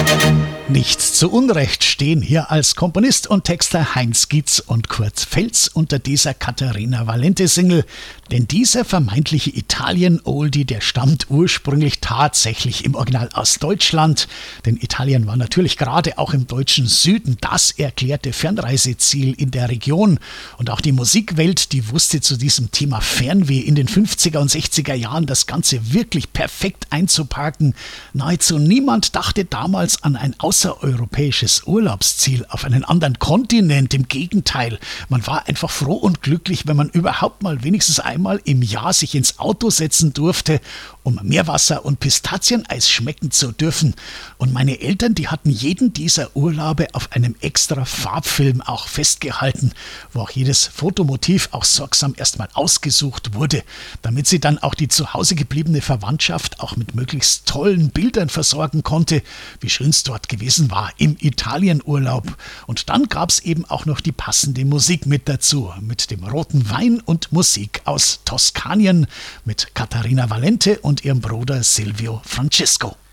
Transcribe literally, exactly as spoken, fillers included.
Nicht zu Unrecht stehen hier als Komponist und Texter Heinz Gietz und Kurt Feltz unter dieser Caterina Valente-Single, denn dieser vermeintliche Italien-Oldie, der stammt ursprünglich tatsächlich im Original aus Deutschland, denn Italien war natürlich gerade auch im deutschen Süden das erklärte Fernreiseziel in der Region und auch die Musikwelt, die wusste zu diesem Thema Fernweh in den fünfziger und sechziger Jahren das Ganze wirklich perfekt einzuparken. Nahezu niemand dachte damals an ein außereuropäisches Urlaubsziel auf einen anderen Kontinent. Im Gegenteil, man war einfach froh und glücklich, wenn man überhaupt mal wenigstens einmal im Jahr sich ins Auto setzen durfte, um Meerwasser und Pistazieneis schmecken zu dürfen. Und meine Eltern, die hatten jeden dieser Urlaube auf einem extra Farbfilm auch festgehalten, wo auch jedes Fotomotiv auch sorgsam erstmal ausgesucht wurde, damit sie dann auch die zu Hause gebliebene Verwandtschaft auch mit möglichst tollen Bildern versorgen konnte, wie schön es dort gewesen war im Italienurlaub. Und dann gab es eben auch noch die passende Musik mit dazu, mit dem roten Wein und Musik aus Toskanien, mit Caterina Valente und ihrem Bruder Silvio Francesco.